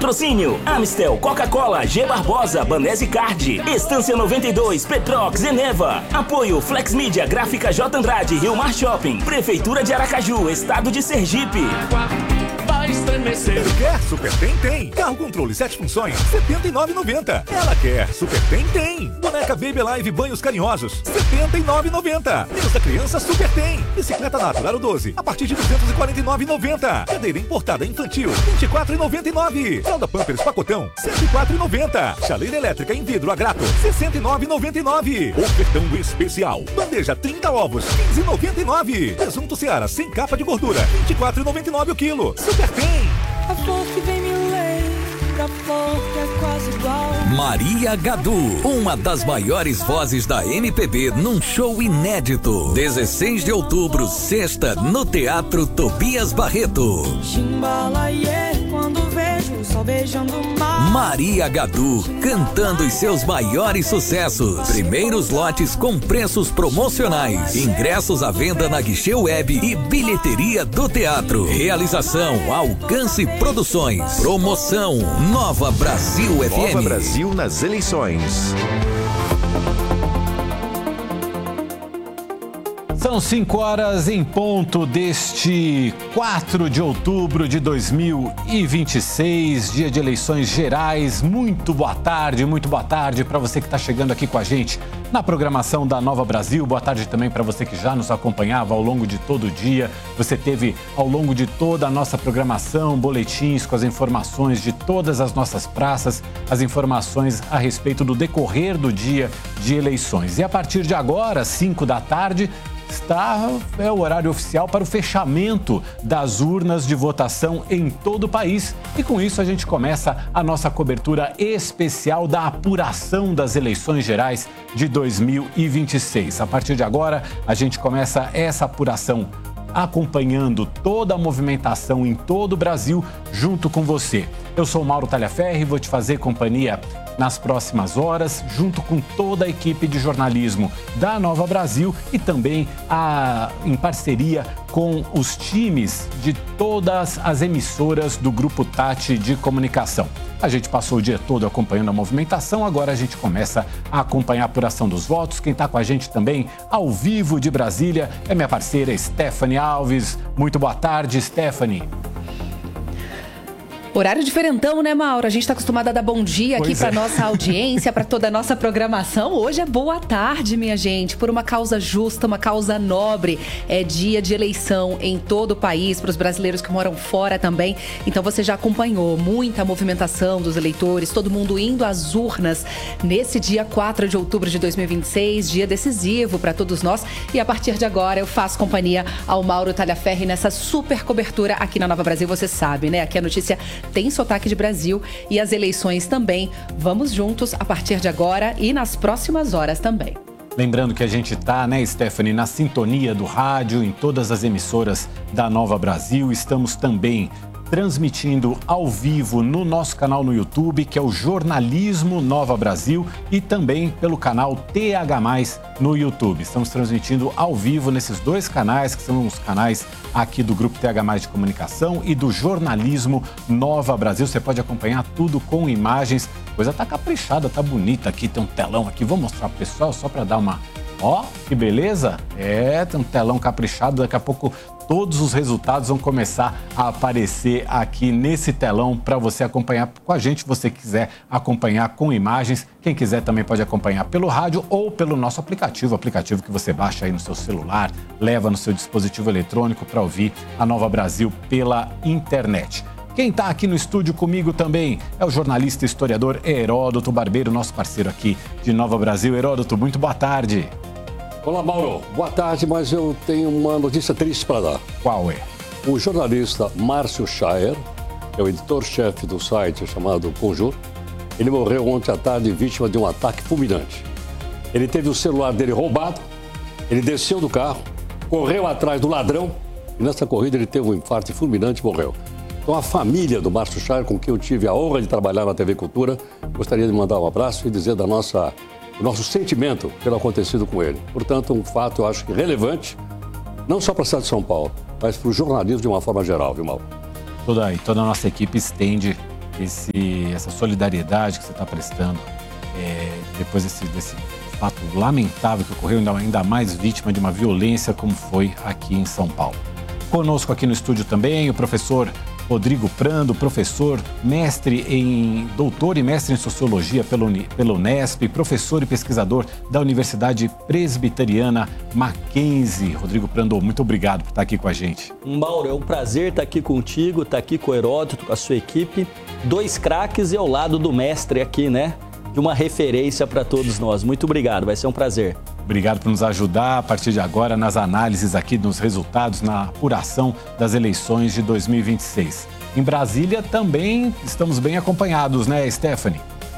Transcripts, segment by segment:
Patrocínio: Amistel, Coca-Cola, G Barbosa, Banese Card, Estância 92, Petrox, Eneva. Apoio: Flex Mídia, Gráfica J. Andrade, Rio Mar Shopping, Prefeitura de Aracaju, Estado de Sergipe. Quer? Super Tem. Carro controle 7 funções, R$ 79,90. Ela quer? Super Tem. Boneca Baby Live Banhos Carinhosos, R$ 79,90. Deus da Criança Super Tem. Bicicleta Natural 12, a partir de R$ 249,90. Cadeira importada infantil, R$ 24,99. Fralda Pampers Pacotão, R$ 104,90. Chaleira elétrica em vidro a grato, R$ 69,99. Ofertão especial. Bandeja 30 ovos, R$ 15,99. Presunto Seara sem capa de gordura, R$ 24,99 o quilo. Super Tem. A flor que vem me lembra, a flor que é quase igual. Maria Gadu, uma das maiores vozes da MPB num show inédito. 16 de outubro, sexta, no Teatro Tobias Barreto. Chimbalaie, quando vejo o sol beijando o mar. Maria Gadu, cantando os seus maiores sucessos. Primeiros lotes com preços promocionais. Ingressos à venda na Guichê Web e bilheteria do teatro. Realização: Alcance Produções. Promoção: Nova Brasil FM. Nova Brasil nas eleições. São 5 horas em ponto deste 4 de outubro de 2026, dia de eleições gerais. Muito boa tarde para você que está chegando aqui com a gente na programação da Nova Brasil. Boa tarde também para você que já nos acompanhava ao longo de todo o dia. Você teve ao longo de toda a nossa programação boletins com as informações de todas as nossas praças, as informações a respeito do decorrer do dia de eleições. E a partir de agora, 5 da tarde, é o horário oficial para o fechamento das urnas de votação em todo o país. E com isso a gente começa a nossa cobertura especial da apuração das eleições gerais de 2026. A partir de agora, a gente começa essa apuração acompanhando toda a movimentação em todo o Brasil junto com você. Eu sou o Mauro Talhaferri e vou te fazer companhia nas próximas horas, junto com toda a equipe de jornalismo da Nova Brasil e também em parceria com os times de todas as emissoras do Grupo Tati de Comunicação. A gente passou o dia todo acompanhando a movimentação, agora a gente começa a acompanhar a apuração dos votos. Quem está com a gente também ao vivo de Brasília é minha parceira Stephanie Alves. Muito boa tarde, Stephanie. Horário diferentão, né, Mauro? A gente está acostumado a dar bom dia aqui para nossa audiência, para toda a nossa programação. Hoje é boa tarde, minha gente, por uma causa justa, uma causa nobre. É dia de eleição em todo o país, para os brasileiros que moram fora também. Então você já acompanhou muita movimentação dos eleitores, todo mundo indo às urnas nesse dia 4 de outubro de 2026, dia decisivo para todos nós. E a partir de agora eu faço companhia ao Mauro Talhaferri nessa super cobertura aqui na Nova Brasil, você sabe, né? Aqui a notícia tem sotaque de Brasil e as eleições também. Vamos juntos a partir de agora e nas próximas horas também. Lembrando que a gente está, né, Stephanie, na sintonia do rádio, em todas as emissoras da Nova Brasil. Estamos também transmitindo ao vivo no nosso canal no YouTube, que é o Jornalismo Nova Brasil, e também pelo canal TH+, no YouTube. Estamos transmitindo ao vivo nesses dois canais, que são os canais aqui do Grupo TH+ de Comunicação e do Jornalismo Nova Brasil. Você pode acompanhar tudo com imagens. A coisa tá caprichada, tá bonita aqui, tem um telão aqui. Vou mostrar pro pessoal só para dar uma... Ó, que beleza! Tem um telão caprichado, daqui a pouco todos os resultados vão começar a aparecer aqui nesse telão para você acompanhar com a gente, se você quiser acompanhar com imagens. Quem quiser também pode acompanhar pelo rádio ou pelo nosso aplicativo, que você baixa aí no seu celular, leva no seu dispositivo eletrônico para ouvir a Nova Brasil pela internet. Quem está aqui no estúdio comigo também é o jornalista e historiador Heródoto Barbeiro, nosso parceiro aqui de Nova Brasil. Heródoto, muito boa tarde. Olá, Mauro. Boa tarde, mas eu tenho uma notícia triste para dar. Qual é? O jornalista Márcio Schaer, que é o editor-chefe do site chamado Conjur, ele morreu ontem à tarde vítima de um ataque fulminante. Ele teve o celular dele roubado, ele desceu do carro, correu atrás do ladrão e nessa corrida ele teve um infarto fulminante e morreu. Então a família do Márcio Schaer, com quem eu tive a honra de trabalhar na TV Cultura, gostaria de mandar um abraço e dizer do nosso sentimento pelo acontecido com ele. Portanto, um fato, eu acho que relevante, não só para a cidade de São Paulo, mas para o jornalismo de uma forma geral, viu, Mauro? Toda a nossa equipe estende essa solidariedade que você está prestando depois desse fato lamentável que ocorreu, ainda mais vítima de uma violência como foi aqui em São Paulo. Conosco aqui no estúdio também o professor Rodrigo Prando, doutor e mestre em Sociologia pela Unesp, professor e pesquisador da Universidade Presbiteriana Mackenzie. Rodrigo Prando, muito obrigado por estar aqui com a gente. Mauro, é um prazer estar aqui contigo, estar aqui com o Heródoto, com a sua equipe. 2 craques e ao lado do mestre aqui, né? De uma referência para todos nós. Muito obrigado, vai ser um prazer. Obrigado por nos ajudar a partir de agora nas análises aqui dos resultados, na apuração das eleições de 2026. Em Brasília também estamos bem acompanhados, né, Stephanie?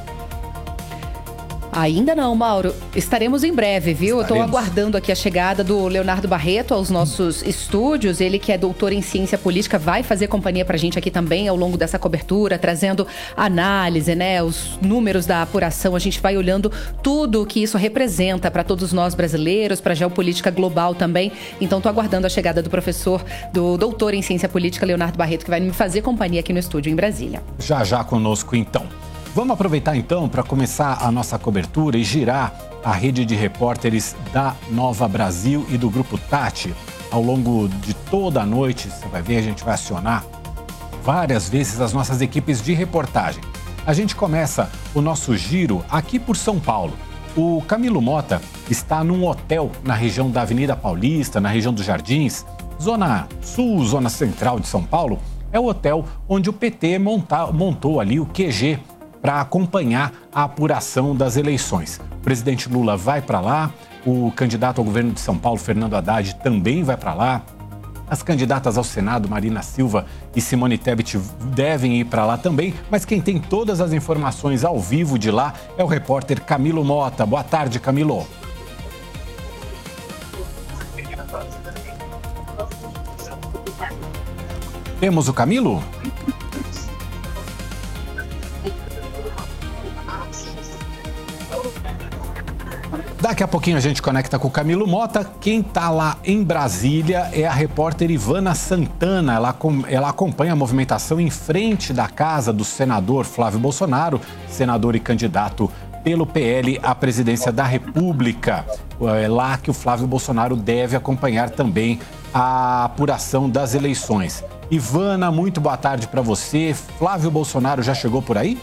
Ainda não, Mauro. Estaremos em breve, viu? Estou aguardando aqui a chegada do Leonardo Barreto aos nossos estúdios. Ele que é doutor em ciência política, vai fazer companhia pra gente aqui também ao longo dessa cobertura, trazendo análise, né? Os números da apuração. A gente vai olhando tudo o que isso representa para todos nós brasileiros, para a geopolítica global também. Então, estou aguardando a chegada do doutor em ciência política, Leonardo Barreto, que vai me fazer companhia aqui no estúdio em Brasília. Já conosco, então. Vamos aproveitar então para começar a nossa cobertura e girar a rede de repórteres da Nova Brasil e do Grupo Tati. Ao longo de toda a noite, você vai ver, a gente vai acionar várias vezes as nossas equipes de reportagem. A gente começa o nosso giro aqui por São Paulo. O Camilo Mota está num hotel na região da Avenida Paulista, na região dos Jardins, zona sul, zona central de São Paulo. É o hotel onde o PT montou ali o QG para acompanhar a apuração das eleições. O presidente Lula vai para lá, o candidato ao governo de São Paulo, Fernando Haddad, também vai para lá. As candidatas ao Senado, Marina Silva e Simone Tebet, devem ir para lá também, mas quem tem todas as informações ao vivo de lá é o repórter Camilo Mota. Boa tarde, Camilo. Temos o Camilo? Daqui a pouquinho a gente conecta com o Camilo Mota. Quem está lá em Brasília é a repórter Ivana Santana. Ela acompanha a movimentação em frente da casa do senador Flávio Bolsonaro, senador e candidato pelo PL à presidência da República. É lá que o Flávio Bolsonaro deve acompanhar também a apuração das eleições. Ivana, muito boa tarde para você. Flávio Bolsonaro já chegou por aí?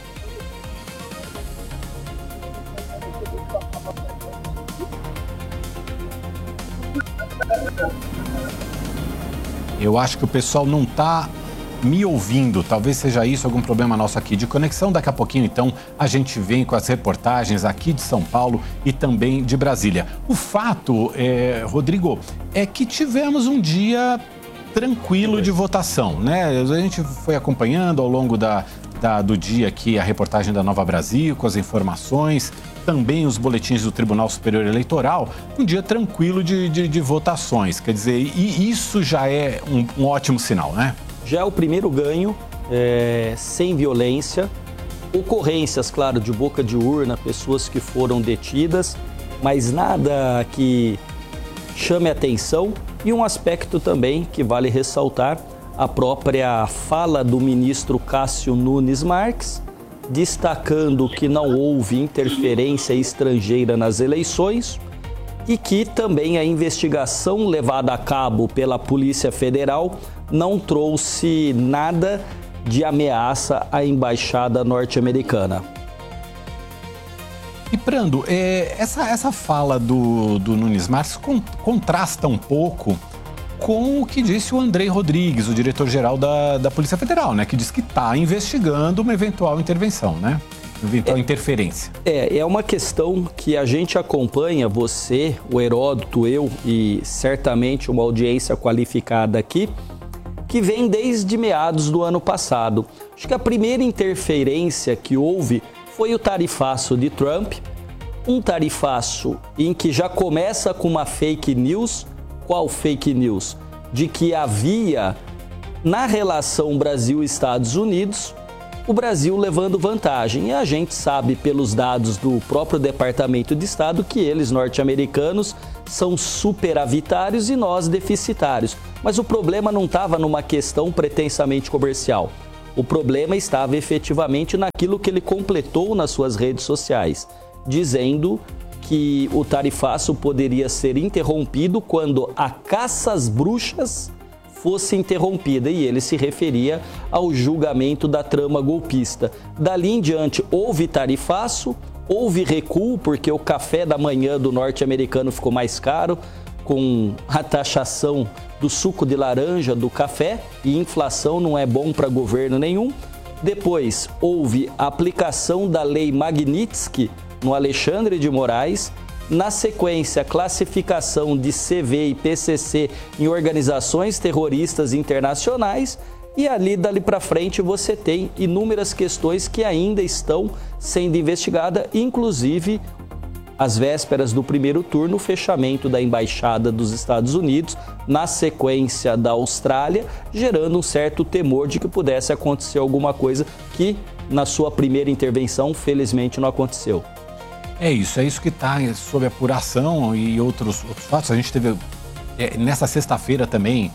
Eu acho que o pessoal não está me ouvindo. Talvez seja isso, algum problema nosso aqui de conexão. Daqui a pouquinho, então, a gente vem com as reportagens aqui de São Paulo e também de Brasília. O fato, Rodrigo, é que tivemos um dia tranquilo de votação, né? A gente foi acompanhando ao longo do dia aqui a reportagem da Nova Brasil, com as informações, também os boletins do Tribunal Superior Eleitoral, um dia tranquilo de votações. Quer dizer, e isso já é um ótimo sinal, né? Já é o primeiro ganho, sem violência, ocorrências, claro, de boca de urna, pessoas que foram detidas, mas nada que chame atenção. E um aspecto também que vale ressaltar, a própria fala do ministro Cássio Nunes Marques, destacando que não houve interferência estrangeira nas eleições e que também a investigação levada a cabo pela Polícia Federal não trouxe nada de ameaça à embaixada norte-americana. E Prando, essa fala do Nunes Marques contrasta um pouco com o que disse o Andrei Rodrigues, o diretor-geral da Polícia Federal, né? Que diz que está investigando uma eventual intervenção, né? Eventual interferência. É uma questão que a gente acompanha, você, o Heródoto, eu e certamente uma audiência qualificada aqui, que vem desde meados do ano passado. Acho que a primeira interferência que houve foi o tarifaço de Trump, um tarifaço em que já começa com uma fake news. Qual fake news? De que havia, na relação Brasil-Estados Unidos, o Brasil levando vantagem. E a gente sabe, pelos dados do próprio Departamento de Estado, que eles, norte-americanos, são superavitários e nós deficitários. Mas o problema não estava numa questão pretensamente comercial. O problema estava efetivamente naquilo que ele completou nas suas redes sociais, dizendo que o tarifaço poderia ser interrompido quando a caça às bruxas fosse interrompida, e ele se referia ao julgamento da trama golpista. Dali em diante, houve tarifaço, houve recuo, porque o café da manhã do norte-americano ficou mais caro, com a taxação do suco de laranja, do café, e inflação não é bom para governo nenhum. Depois, houve a aplicação da lei Magnitsky no Alexandre de Moraes. Na sequência, a classificação de CV e PCC em organizações terroristas internacionais. E dali para frente, você tem inúmeras questões que ainda estão sendo investigadas, inclusive às vésperas do primeiro turno, o fechamento da Embaixada dos Estados Unidos, na sequência da Austrália, gerando um certo temor de que pudesse acontecer alguma coisa que, na sua primeira intervenção, felizmente não aconteceu. É isso que está sob apuração e outros fatos. A gente teve, nessa sexta-feira também,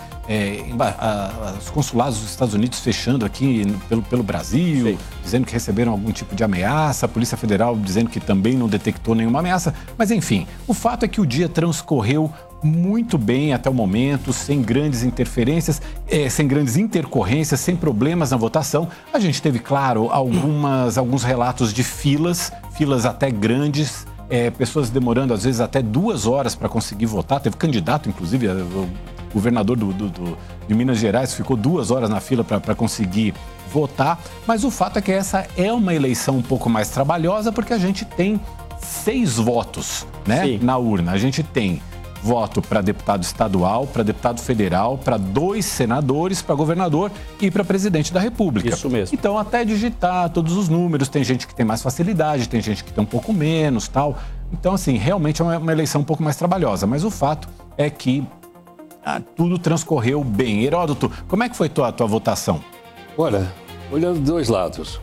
os consulados dos Estados Unidos fechando aqui pelo Brasil, sim, dizendo que receberam algum tipo de ameaça, a Polícia Federal dizendo que também não detectou nenhuma ameaça, mas enfim, o fato é que o dia transcorreu muito bem até o momento, sem grandes interferências, sem grandes intercorrências, sem problemas na votação. A gente teve, claro, alguns relatos de filas até grandes, pessoas demorando às vezes até 2 horas para conseguir votar. Teve candidato, inclusive, o governador de Minas Gerais ficou 2 horas na fila para conseguir votar. Mas o fato é que essa é uma eleição um pouco mais trabalhosa, porque a gente tem 6 votos, né, na urna. A gente tem voto para deputado estadual, para deputado federal, para 2 senadores, para governador e para presidente da República. Isso mesmo. Então, até digitar todos os números, tem gente que tem mais facilidade, tem gente que tem um pouco menos, tal. Então, assim, realmente é uma eleição um pouco mais trabalhosa. Mas o fato é que tudo transcorreu bem. Heródoto, como é que foi tua votação? Olha, olhando dos 2 lados.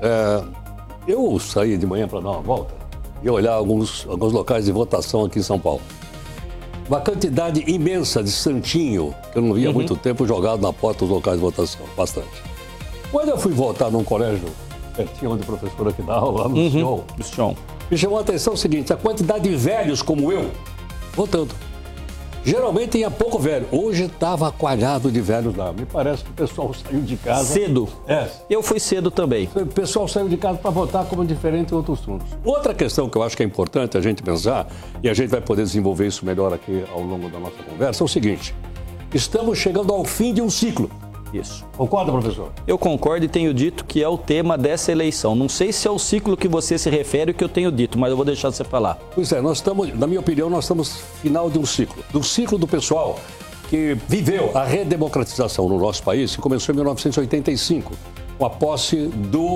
Eu saí de manhã para dar uma volta e olhar alguns locais de votação aqui em São Paulo. Uma quantidade imensa de santinho, que eu não via há muito tempo, jogado na porta dos locais de votação, bastante. Quando eu fui votar num colégio pertinho onde a professora que dá aula, lá no Sion, me chamou a atenção o seguinte: a quantidade de velhos como eu votando. Geralmente tinha pouco velho. Hoje estava coalhado de velhos lá. Me parece que o pessoal saiu de casa... Cedo. Eu fui cedo também. O pessoal saiu de casa para votar como diferente em outros turnos. Outra questão que eu acho que é importante a gente pensar, e a gente vai poder desenvolver isso melhor aqui ao longo da nossa conversa, é o seguinte: estamos chegando ao fim de um ciclo. Isso. Concorda, professor? Eu concordo e tenho dito que é o tema dessa eleição. Não sei se é o ciclo que você se refere o que eu tenho dito, mas eu vou deixar você falar. Pois é, nós estamos, na minha opinião, nós estamos final de um ciclo. Do ciclo do pessoal que viveu a redemocratização no nosso país, que começou em 1985, com a posse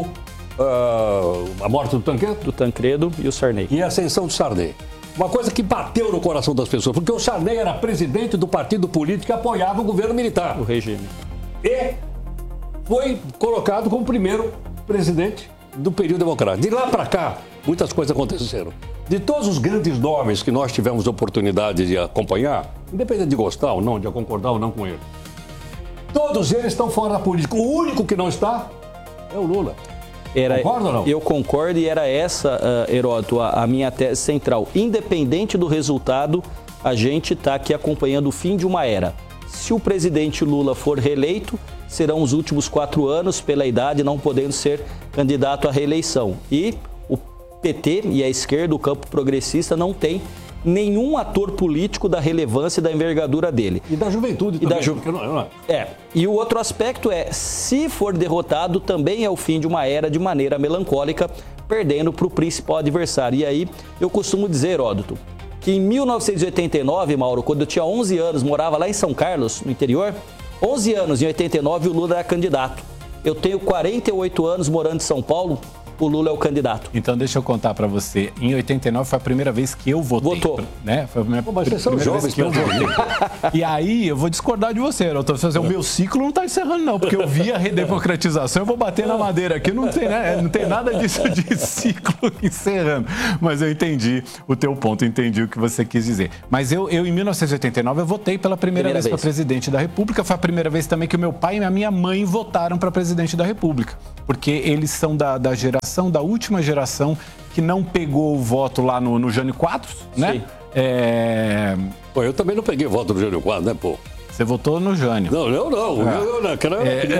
a morte do Tancredo. Do Tancredo e o Sarney. E a ascensão do Sarney. Uma coisa que bateu no coração das pessoas, porque o Sarney era presidente do partido político que apoiava o governo militar. O regime. E foi colocado como primeiro presidente do período democrático. De lá para cá, muitas coisas aconteceram. De todos os grandes nomes que nós tivemos oportunidade de acompanhar, independente de gostar ou não, de concordar ou não com ele, todos eles estão fora da política. O único que não está é o Lula. Concorda ou não? Eu concordo, e era essa, Heródoto, a minha tese central. Independente do resultado, a gente está aqui acompanhando o fim de uma era. Se o presidente Lula for reeleito, serão os últimos 4 anos, pela idade, não podendo ser candidato à reeleição. E o PT e a esquerda, o campo progressista, não tem nenhum ator político da relevância e da envergadura dele. E da juventude também. E o outro aspecto é, se for derrotado, também é o fim de uma era de maneira melancólica, perdendo para o principal adversário. E aí, eu costumo dizer, Heródoto, que em 1989, Mauro, quando eu tinha 11 anos, morava lá em São Carlos, no interior, 11 anos, em 89 o Lula era candidato. Eu tenho 48 anos morando em São Paulo, o Lula é o candidato. Então, deixa eu contar para você. Em 89 foi a primeira vez que eu votei. Votou. Né? Foi a minha Mas vocês são jovens que eu votei. E aí, eu vou discordar de você, Heródoto. O meu ciclo não está encerrando, não, porque eu vi a redemocratização, eu vou bater na madeira aqui. Não tem, né? Não tem nada disso de ciclo encerrando. Mas eu entendi o teu ponto, entendi o que você quis dizer. Mas eu em 1989, eu votei pela primeira vez para presidente da República. Foi a primeira vez também que o meu pai e a minha mãe votaram para presidente da República. Porque eles são da geração, da última geração, que não pegou o voto lá no Jânio Quadros, né? Sim. Pô, eu também não peguei voto do Jânio Quadros, né, pô? Você votou no Jânio. Não. Eu naquela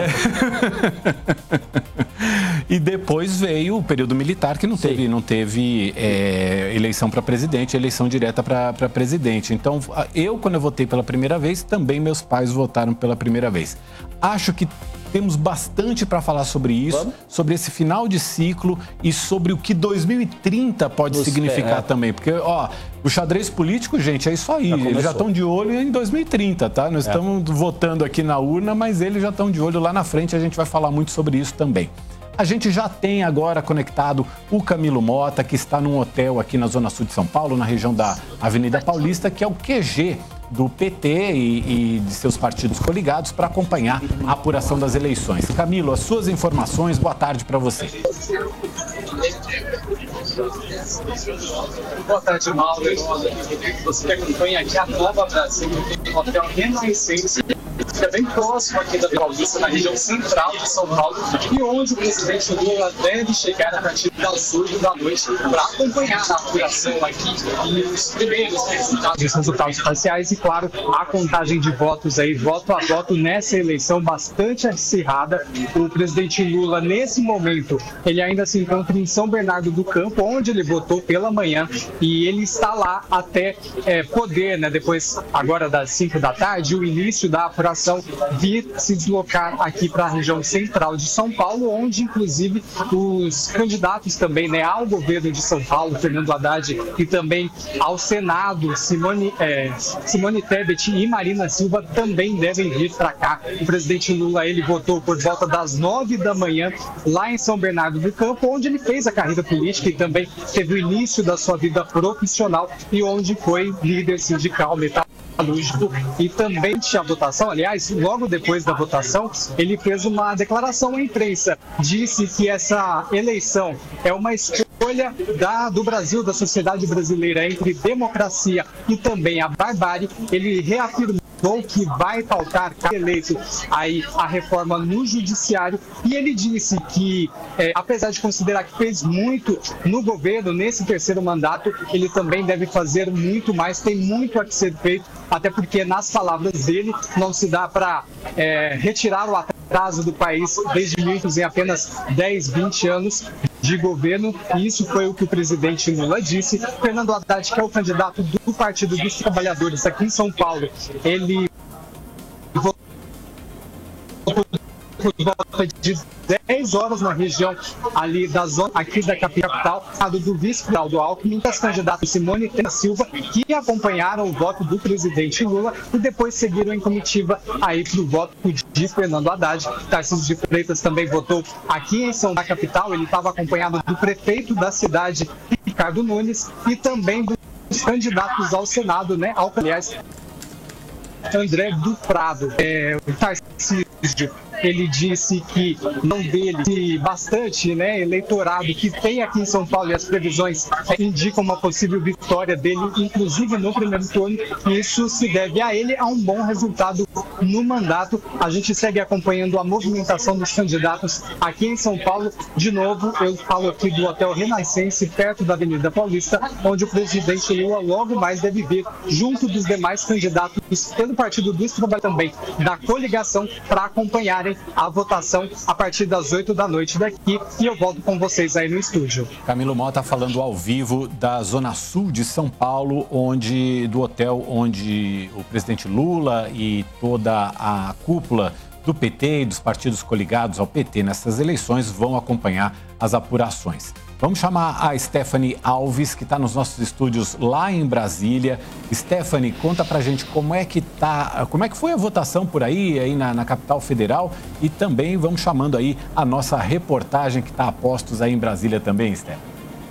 E depois veio o período militar, que não teve eleição para presidente, eleição direta para presidente. Então, quando eu votei pela primeira vez, também meus pais votaram pela primeira vez. Acho que temos bastante para falar sobre isso, sobre esse final de ciclo e sobre o que 2030 pode significar também. Porque, o xadrez político, gente, é isso aí. Eles já estão de olho em 2030, tá? Nós estamos votando aqui na urna, mas eles já estão de olho lá na frente. A gente vai falar muito sobre isso também. A gente já tem agora conectado o Camilo Mota, que está num hotel aqui na Zona Sul de São Paulo, na região da Avenida Paulista, que é o QG do PT e de seus partidos coligados para acompanhar a apuração das eleições. Camilo, as suas informações, boa tarde para você. Boa tarde, Mauro. Você que acompanha aqui a Nova Brasil, no hotel Renascença, que é bem próximo aqui da Paulista, na região central de São Paulo, e onde o presidente Lula deve chegar a partir das 8 da noite para acompanhar a apuração aqui e os primeiros resultados parciais e, claro, a contagem de votos aí, voto a voto nessa eleição bastante acirrada. O presidente Lula, nesse momento, ele ainda se encontra em São Bernardo do Campo, onde ele votou pela manhã, e ele está lá até poder, né, depois, agora das 5 da tarde, o início da apuração, vir se deslocar aqui para a região central de São Paulo, onde, inclusive, os candidatos também, né, ao governo de São Paulo, Fernando Haddad, e também ao Senado, Simone Tebet e Marina Silva, também devem vir para cá. O presidente Lula, ele votou por volta das 9 da manhã, lá em São Bernardo do Campo, onde ele fez a carreira política e também teve o início da sua vida profissional e onde foi líder sindical metalúrgico. E também a votação, aliás, logo depois da votação, ele fez uma declaração à imprensa, disse que essa eleição é uma escolha do Brasil, da sociedade brasileira, entre democracia e também a barbárie. Ele reafirmou que vai pautar, eleito, aí a reforma no judiciário, e ele disse que, apesar de considerar que fez muito no governo, nesse terceiro mandato, ele também deve fazer muito mais, tem muito a ser feito, até porque, nas palavras dele, não se dá para retirar o atraso do país desde muitos em apenas 10, 20 anos de governo, e isso foi o que o presidente Lula disse. Fernando Haddad, que é o candidato do Partido dos Trabalhadores aqui em São Paulo, ele votou por volta de 10 horas na região ali da zona aqui da capital, do vice-presidente do Alckmin, as candidatas Simone Tebet Silva, que acompanharam o voto do presidente Lula e depois seguiram em comitiva aí para o voto de Fernando Haddad. Tarcísio de Freitas também votou aqui em São Paulo, capital. Ele estava acompanhado do prefeito da cidade, Ricardo Nunes, e também dos candidatos ao Senado, né? Aliás, André do Prado. O Tarcísio, ele disse que não dele bastante, né, eleitorado que tem aqui em São Paulo, e as previsões indicam uma possível vitória dele, inclusive no primeiro turno. Isso se deve a ele, a um bom resultado no mandato. A gente segue acompanhando a movimentação dos candidatos aqui em São Paulo. De novo, eu falo aqui do Hotel Renascença, perto da Avenida Paulista, onde o presidente Lula logo mais deve vir, junto dos demais candidatos pelo Partido dos Trabalhadores, também da coligação, para acompanharem a votação a partir das 8 da noite daqui, e eu volto com vocês aí no estúdio. Camilo Mota falando ao vivo da Zona Sul de São Paulo, do hotel onde o presidente Lula e toda a cúpula do PT e dos partidos coligados ao PT nessas eleições vão acompanhar as apurações. Vamos chamar a Stephanie Alves, que está nos nossos estúdios lá em Brasília. Stephanie, conta pra gente como é que foi a votação por aí na capital federal, e também vamos chamando aí a nossa reportagem que está a postos aí em Brasília também, Stephanie.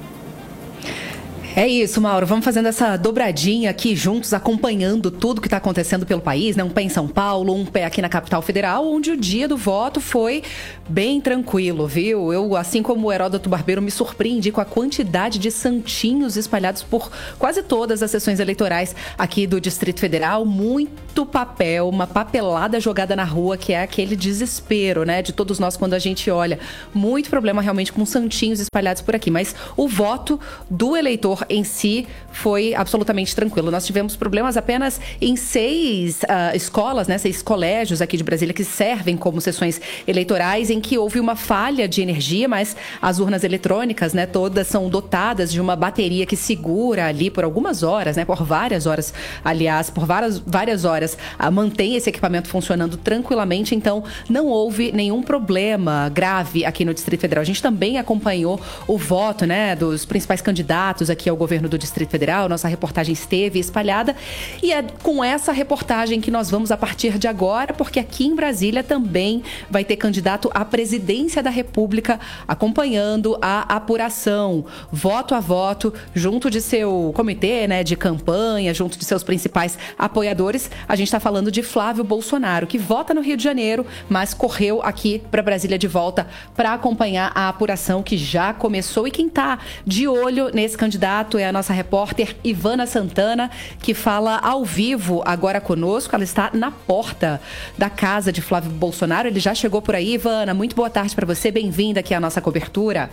É isso, Mauro. Vamos fazendo essa dobradinha aqui juntos, acompanhando tudo que está acontecendo pelo país, né? Um pé em São Paulo, um pé aqui na capital federal, onde o dia do voto foi bem tranquilo, viu? Eu, assim como o Heródoto Barbeiro, me surpreendi com a quantidade de santinhos espalhados por quase todas as sessões eleitorais aqui do Distrito Federal. Muito papel, uma papelada jogada na rua, que é aquele desespero, né? De todos nós quando a gente olha. Muito problema realmente com santinhos espalhados por aqui. Mas o voto do eleitor em si foi absolutamente tranquilo. Nós tivemos problemas apenas em 6 escolas, né, 6 colégios aqui de Brasília que servem como sessões eleitorais, em que houve uma falha de energia, mas as urnas eletrônicas, né, todas são dotadas de uma bateria que segura ali por algumas horas, né, por várias horas, aliás, por várias horas, mantém esse equipamento funcionando tranquilamente, então não houve nenhum problema grave aqui no Distrito Federal. A gente também acompanhou o voto, né, dos principais candidatos aqui ao governo do Distrito Federal. Nossa reportagem esteve espalhada e é com essa reportagem que nós vamos a partir de agora, porque aqui em Brasília também vai ter candidato à presidência da República acompanhando a apuração, voto a voto, junto de seu comitê, né, de campanha, junto de seus principais apoiadores. A gente está falando de Flávio Bolsonaro, que vota no Rio de Janeiro, mas correu aqui para Brasília de volta para acompanhar a apuração que já começou. E quem está de olho nesse candidato é a nossa repórter Ivana Santana, que fala ao vivo agora conosco. Ela está na porta da casa de Flávio Bolsonaro. Ele já chegou por aí. Ivana, muito boa tarde para você. Bem-vinda aqui à nossa cobertura.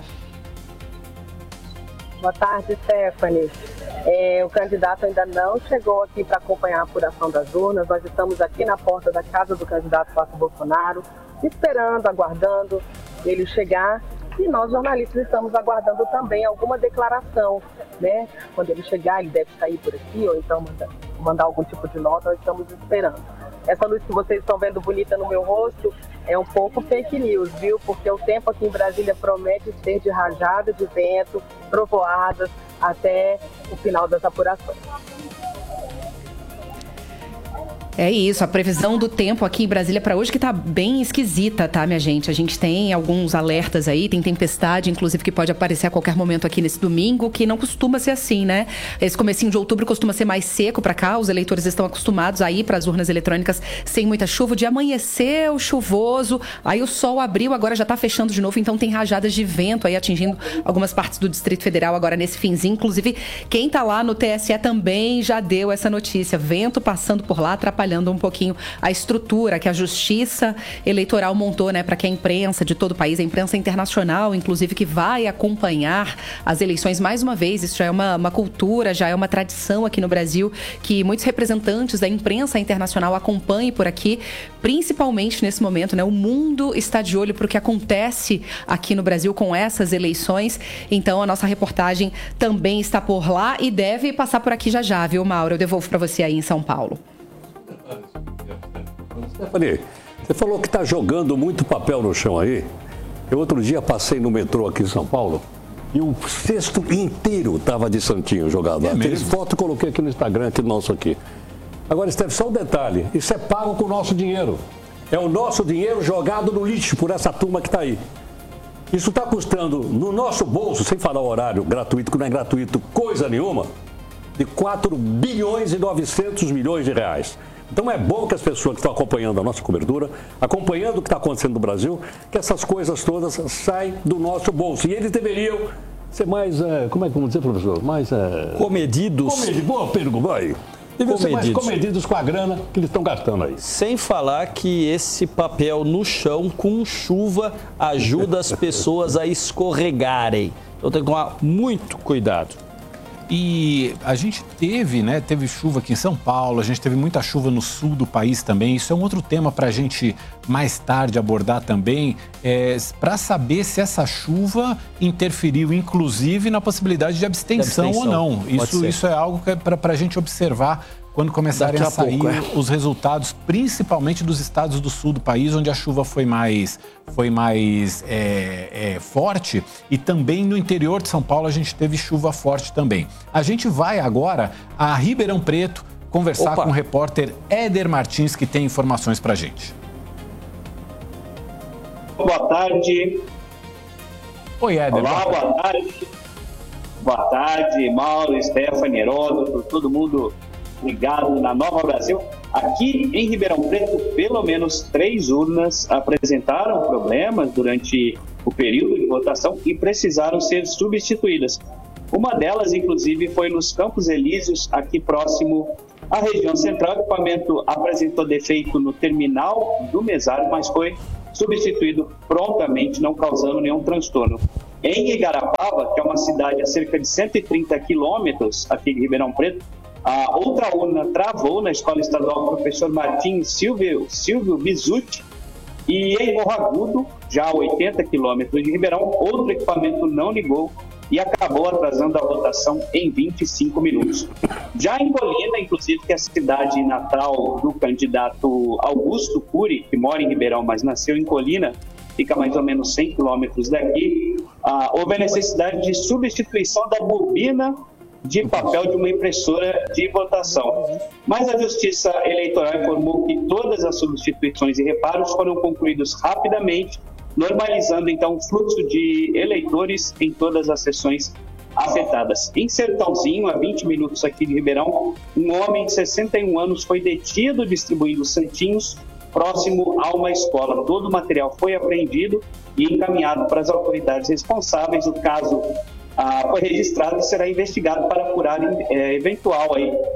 Boa tarde, Stephanie. O candidato ainda não chegou aqui para acompanhar a apuração das urnas. Nós estamos aqui na porta da casa do candidato Flávio Bolsonaro, esperando, aguardando ele chegar. E nós, jornalistas, estamos aguardando também alguma declaração, né? Quando ele chegar, ele deve sair por aqui, ou então mandar algum tipo de nota, nós estamos esperando. Essa luz que vocês estão vendo bonita no meu rosto é um pouco fake news, viu? Porque o tempo aqui em Brasília promete ser de rajada de vento, trovoadas, até o final das apurações. É isso, a previsão do tempo aqui em Brasília para hoje que tá bem esquisita, tá, minha gente? A gente tem alguns alertas aí, tem tempestade, inclusive, que pode aparecer a qualquer momento aqui nesse domingo, que não costuma ser assim, né? Esse comecinho de outubro costuma ser mais seco para cá, os eleitores estão acostumados a ir para as urnas eletrônicas sem muita chuva. O dia amanheceu chuvoso, aí o sol abriu, agora já tá fechando de novo, então tem rajadas de vento aí atingindo algumas partes do Distrito Federal agora nesse finzinho. Inclusive, quem tá lá no TSE também já deu essa notícia, vento passando por lá, atrapalhando um pouquinho a estrutura que a Justiça Eleitoral montou, né, para que a imprensa de todo o país, a imprensa internacional, inclusive, que vai acompanhar as eleições mais uma vez. Isso já é uma cultura, já é uma tradição aqui no Brasil, que muitos representantes da imprensa internacional acompanhem por aqui, principalmente nesse momento, né? O mundo está de olho para o que acontece aqui no Brasil com essas eleições. Então, a nossa reportagem também está por lá e deve passar por aqui já, viu, Mauro? Eu devolvo para você aí em São Paulo. Stephanie, você falou que está jogando muito papel no chão aí. Eu outro dia passei no metrô aqui em São Paulo e o cesto inteiro estava de santinho jogado lá. Fiz foto e coloquei aqui no Instagram, aqui nosso aqui. Agora, Stephanie, só um detalhe, isso é pago com o nosso dinheiro. É o nosso dinheiro jogado no lixo por essa turma que está aí. Isso está custando no nosso bolso, sem falar o horário gratuito, que não é gratuito coisa nenhuma, de 4 bilhões e 900 milhões de reais. Então é bom que as pessoas que estão acompanhando a nossa cobertura, acompanhando o que está acontecendo no Brasil, que essas coisas todas saem do nosso bolso. E eles deveriam ser mais, como é que vamos dizer, professor? Mais... comedidos. Boa pergunta, vai. Deveriam ser mais comedidos com a grana que eles estão gastando aí. Sem falar que esse papel no chão com chuva ajuda as pessoas a escorregarem. Então tem que tomar muito cuidado. E a gente teve chuva aqui em São Paulo, a gente teve muita chuva no sul do país também. Isso é um outro tema para a gente mais tarde abordar também, para saber se essa chuva interferiu, inclusive, na possibilidade de abstenção ou não. Isso é algo que é para a gente observar quando começarem a sair pouco, os resultados, principalmente dos estados do sul do país, onde a chuva foi mais forte, e também no interior de São Paulo a gente teve chuva forte também. A gente vai agora a Ribeirão Preto conversar com o repórter Éder Martins, que tem informações pra gente. Boa tarde. Oi, Éder. Olá, boa tarde. Boa tarde, Mauro, Stephanie, Heródoto, todo mundo ligado na Nova Brasil. Aqui em Ribeirão Preto, pelo menos 3 urnas apresentaram problemas durante o período de votação e precisaram ser substituídas. Uma delas, inclusive, foi nos Campos Elíseos, aqui próximo à região central. O equipamento apresentou defeito no terminal do mesário, mas foi substituído prontamente, não causando nenhum transtorno. Em Igarapava, que é uma cidade a cerca de 130 quilômetros aqui de Ribeirão Preto, a outra urna travou na Escola Estadual Professor Martins Silvio Bizutti, e em Morro Agudo, já a 80 quilômetros de Ribeirão, outro equipamento não ligou e acabou atrasando a votação em 25 minutos. Já em Colina, inclusive, que é a cidade natal do candidato Augusto Cury, que mora em Ribeirão, mas nasceu em Colina, fica mais ou menos 100 quilômetros daqui, houve a necessidade de substituição da bobina de papel de uma impressora de votação. Mas a Justiça Eleitoral informou que todas as substituições e reparos foram concluídos rapidamente, normalizando então o fluxo de eleitores em todas as sessões afetadas. Em Sertãozinho, a 20 minutos aqui de Ribeirão, um homem de 61 anos foi detido distribuindo santinhos próximo a uma escola. Todo o material foi apreendido e encaminhado para as autoridades responsáveis. O caso foi registrado e será investigado para apurar eventual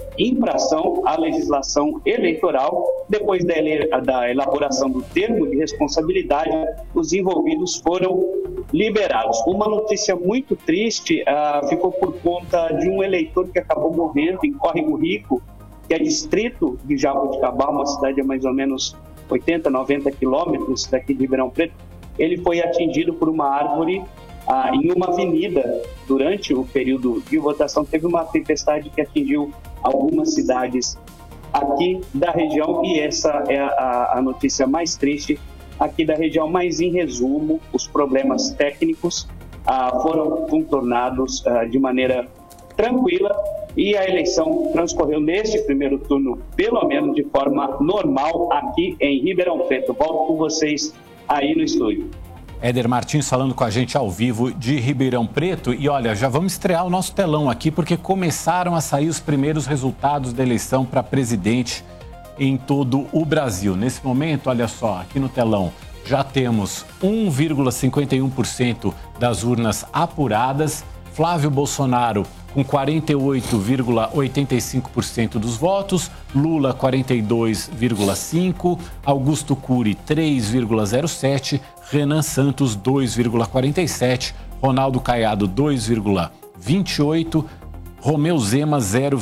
infração à legislação eleitoral. Depois da elaboração do termo de responsabilidade, os envolvidos foram liberados. Uma notícia muito triste ficou por conta de um eleitor que acabou morrendo em Córrego Rico, que é distrito de Jaboticabal, uma cidade a mais ou menos 80, 90 quilômetros daqui de Ribeirão Preto. Ele foi atingido por uma árvore em uma avenida. Durante o período de votação, teve uma tempestade que atingiu algumas cidades aqui da região, e essa é a notícia mais triste aqui da região. Mas, em resumo, os problemas técnicos foram contornados de maneira tranquila e a eleição transcorreu neste primeiro turno, pelo menos de forma normal, aqui em Ribeirão Preto. Volto com vocês aí no estúdio. Éder Martins falando com a gente ao vivo de Ribeirão Preto. E olha, já vamos estrear o nosso telão aqui, porque começaram a sair os primeiros resultados da eleição para presidente em todo o Brasil. Nesse momento, olha só, aqui no telão já temos 1,51% das urnas apuradas. Flávio Bolsonaro com 48,85% dos votos, Lula 42,5%, Augusto Cury 3,07%, Renan Santos 2,47%, Ronaldo Caiado 2,28%, Romeu Zema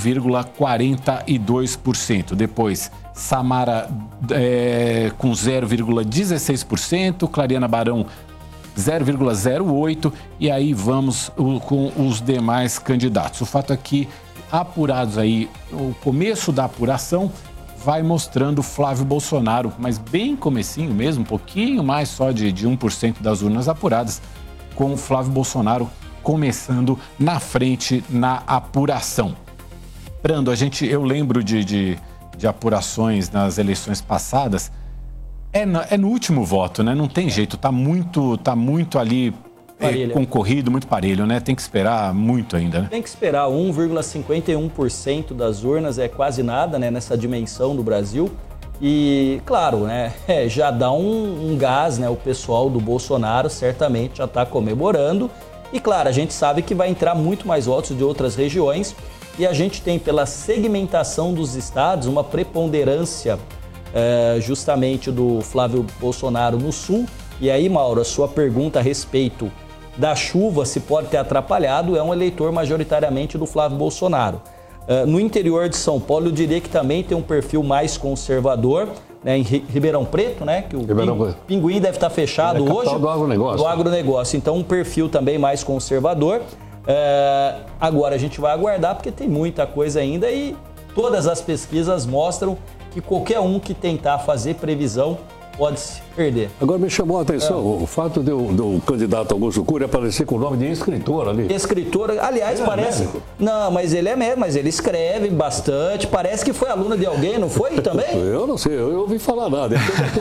0,42%. Depois, Samara com 0,16%, Clariana Barão 0,08%, e aí vamos com os demais candidatos. O fato é que, apurados aí, o começo da apuração vai mostrando Flávio Bolsonaro, mas bem comecinho mesmo, um pouquinho mais só de 1% das urnas apuradas, com o Flávio Bolsonaro começando na frente na apuração. Brando, eu lembro de apurações nas eleições passadas. É no último voto, né? Não tem jeito, tá muito ali concorrido, muito parelho, né? Tem que esperar muito ainda, né? Tem que esperar. 1,51% das urnas é quase nada, né? Nessa dimensão do Brasil. E, claro, né? Já dá um gás, né? O pessoal do Bolsonaro certamente já está comemorando. E, claro, a gente sabe que vai entrar muito mais votos de outras regiões. E a gente tem, pela segmentação dos estados, uma preponderância justamente do Flávio Bolsonaro no Sul. E aí, Mauro, a sua pergunta a respeito da chuva, se pode ter atrapalhado, é um eleitor majoritariamente do Flávio Bolsonaro. No interior de São Paulo, eu diria que também tem um perfil mais conservador, né, em Ribeirão Preto, né, que o Pinguim deve estar fechado hoje. Do agronegócio. Do agronegócio, então um perfil também mais conservador. Agora a gente vai aguardar, porque tem muita coisa ainda e todas as pesquisas mostram que qualquer um que tentar fazer previsão pode se perder. Agora me chamou a atenção o fato do candidato Augusto Cury aparecer com o nome de escritor ali. Escritor, aliás, parece... médico? Não, mas ele é médico, mas ele escreve bastante. Parece que foi aluno de alguém, não foi também? Eu não sei, eu ouvi falar nada.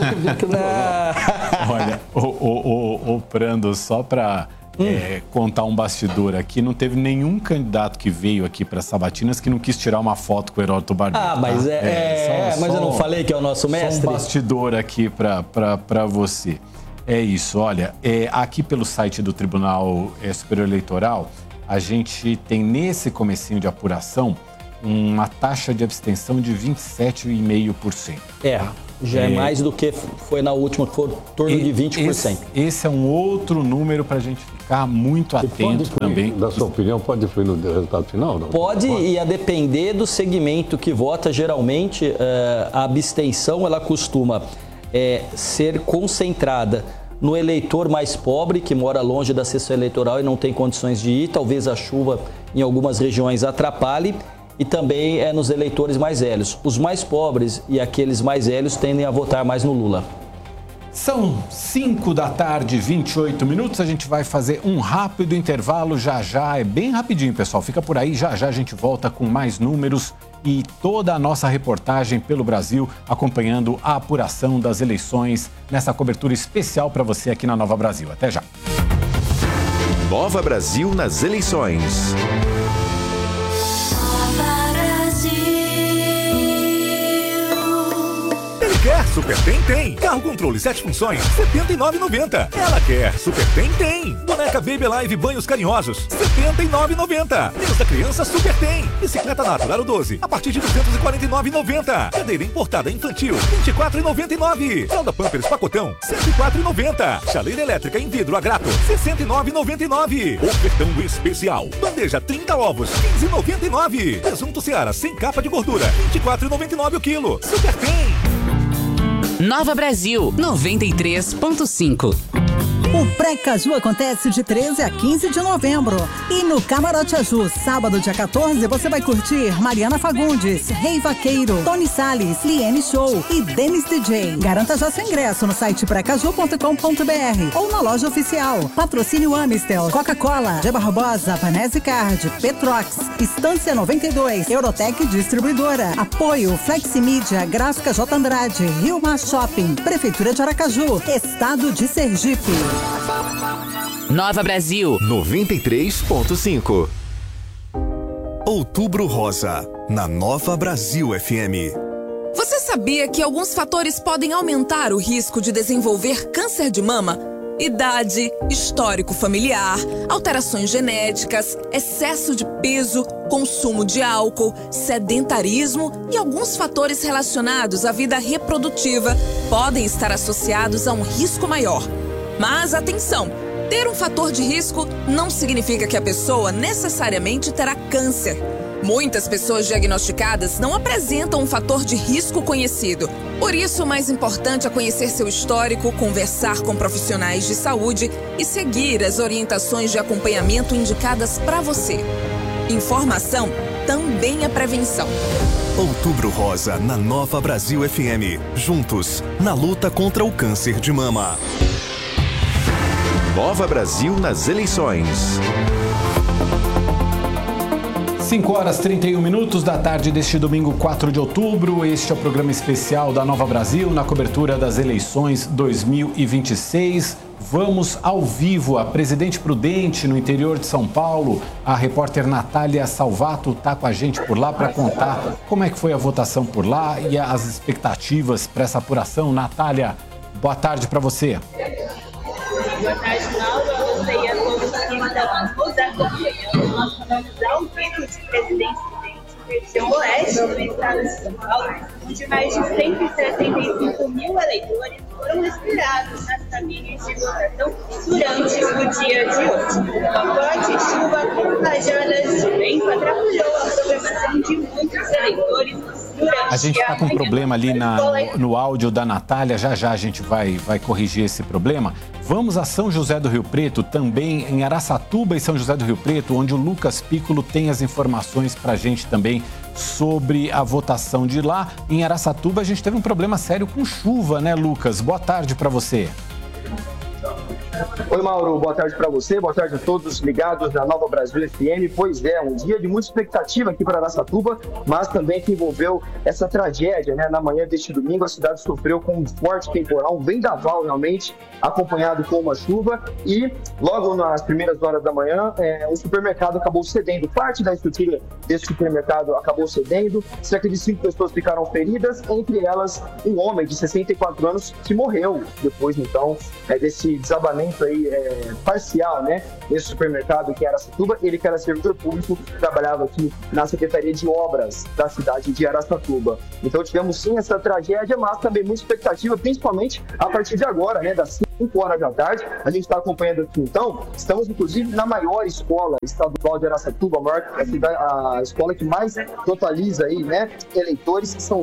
Olha, o Prando, só para contar um bastidor aqui, não teve nenhum candidato que veio aqui para Sabatinas que não quis tirar uma foto com o Heródoto Barbeiro. Ah, mas mas eu não falei que é o nosso mestre? Só um bastidor aqui para você. É isso, olha, aqui pelo site do Tribunal Superior Eleitoral, a gente tem nesse comecinho de apuração uma taxa de abstenção de 27,5%. Já é mais do que foi na última, que foi em torno de 20%. Esse é um outro número para a gente ficar muito atento também. Da sua opinião, pode influir no resultado final? Não? Pode, e a depender do segmento que vota, geralmente a abstenção ela costuma ser concentrada no eleitor mais pobre, que mora longe da sessão eleitoral e não tem condições de ir, talvez a chuva em algumas regiões atrapalhe, e também nos eleitores mais velhos. Os mais pobres e aqueles mais velhos tendem a votar mais no Lula. São 5 da tarde, 28 minutos. A gente vai fazer um rápido intervalo já. É bem rapidinho, pessoal. Fica por aí. Já a gente volta com mais números e toda a nossa reportagem pelo Brasil, acompanhando a apuração das eleições nessa cobertura especial para você aqui na Nova Brasil. Até já. Nova Brasil nas eleições. Quer Super Tem? Carro controle 7 funções, R$ 79,90. Ela quer Super Tem. Boneca Baby Live Banhos Carinhosos, R$ 79,90. Mês da Criança Super Tem. Bicicleta Natural 12, a partir de R$ 249,90. Cadeira importada infantil, R$ 24,99. Fralda Pampers Pacotão, R$ 104,90. Chaleira elétrica em vidro a grato, R$ 69,99. Ofertão especial. Bandeja 30 ovos, R$ 15,99. Presunto Seara sem capa de gordura, R$ 24,99 o quilo. Super Tem. Nova Brasil 93.5. O Pré-Caju acontece de 13 a 15 de novembro. E no Camarote Azul, sábado, dia 14, você vai curtir Mariana Fagundes, Rei Vaqueiro, Tony Salles, Liene Show e Dennis DJ. Garanta já seu ingresso no site precaju.com.br ou na loja oficial. Patrocínio Amistel, Coca-Cola, G. Barbosa, Vanese Card, Petrox, Estância 92, Eurotec Distribuidora. Apoio Fleximídia, Gráfica J. Andrade, Rio Mar Shopping, Prefeitura de Aracaju, Estado de Sergipe. Nova Brasil 93.5. Outubro Rosa, na Nova Brasil FM. Você sabia que alguns fatores podem aumentar o risco de desenvolver câncer de mama? Idade, histórico familiar, alterações genéticas, excesso de peso, consumo de álcool, sedentarismo e alguns fatores relacionados à vida reprodutiva podem estar associados a um risco maior. Mas atenção! Ter um fator de risco não significa que a pessoa necessariamente terá câncer. Muitas pessoas diagnosticadas não apresentam um fator de risco conhecido. Por isso, o mais importante é conhecer seu histórico, conversar com profissionais de saúde e seguir as orientações de acompanhamento indicadas para você. Informação também é prevenção. Outubro Rosa, na Nova Brasil FM. Juntos, na luta contra o câncer de mama. Nova Brasil nas eleições. 5 horas 31 minutos da tarde deste domingo 4 de outubro. Este é o programa especial da Nova Brasil na cobertura das eleições 2026. Vamos ao vivo a Presidente Prudente, no interior de São Paulo. A repórter Natália Salvato está com a gente por lá para contar como é que foi a votação por lá e as expectativas para essa apuração. Natália, boa tarde para você. Boa tarde, Nalva. Eu gostaria a todos que estão nos acompanhando. Nós vamos ao vivo de Presidente Prudente, região oeste do estado de São Paulo, onde mais de 175 mil eleitores foram esperados nas cabines de votação durante o dia de hoje. Uma forte chuva com rajadas de vento atrapalhou a programação de muitos eleitores durante A gente está com um problema ali no áudio da Natália, já a gente vai corrigir esse problema. Vamos a São José do Rio Preto, também em Araçatuba e São José do Rio Preto, onde o Lucas Piccolo tem as informações para a gente também sobre a votação de lá. Em Araçatuba a gente teve um problema sério com chuva, né, Lucas? Boa tarde para você. Oi, Mauro, boa tarde para você, boa tarde a todos ligados na Nova Brasil FM. Pois é, um dia de muita expectativa aqui para Araçatuba, mas também que envolveu essa tragédia, né? Na manhã deste domingo, a cidade sofreu com um forte temporal, um vendaval realmente, acompanhado com uma chuva, e logo nas primeiras horas da manhã, o supermercado acabou cedendo. Parte da estrutura desse supermercado acabou cedendo, cerca de 5 pessoas ficaram feridas, entre elas um homem de 64 anos que morreu depois, então, desse desabamento aí parcial, né, nesse supermercado que era Araçatuba. Ele que era servidor público, trabalhava aqui na Secretaria de Obras da cidade de Araçatuba. Então tivemos sim essa tragédia, mas também muita expectativa, principalmente a partir de agora, né, das 5 horas da tarde. A gente está acompanhando aqui, então, estamos inclusive na maior escola estadual de Araçatuba, a escola que mais totaliza aí, né, eleitores. São